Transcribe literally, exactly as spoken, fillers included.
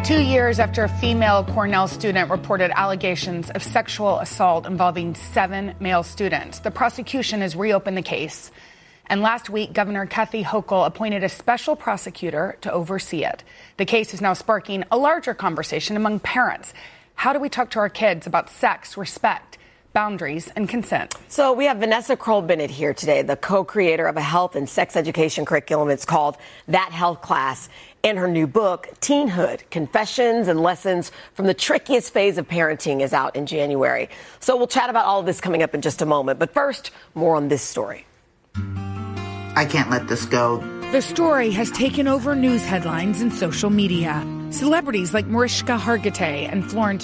Two years after a female Cornell student reported allegations of sexual assault involving seven male students, the prosecution has reopened the case. And last week, Governor Kathy Hochul appointed a special prosecutor to oversee it. The case is now sparking a larger conversation among parents. How do we talk to our kids about sex, respect, boundaries, and consent? So we have Vanessa Kroll-Bennett here today, the co-creator of a health and sex education curriculum. It's called That Health Class. And her new book, Teenhood, Confessions and Lessons from the Trickiest Phase of Parenting, is out in January. So we'll chat about all of this coming up in just a moment. But first, more on this story. I can't let this go. The story has taken over news headlines and social media. Celebrities like Mariska Hargitay and Florence